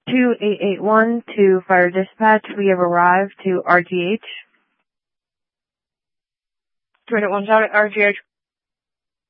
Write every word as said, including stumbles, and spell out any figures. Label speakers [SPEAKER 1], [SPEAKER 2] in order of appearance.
[SPEAKER 1] two eight eight one to Fire Dispatch. We have arrived to R G H.
[SPEAKER 2] two eight one, R G H.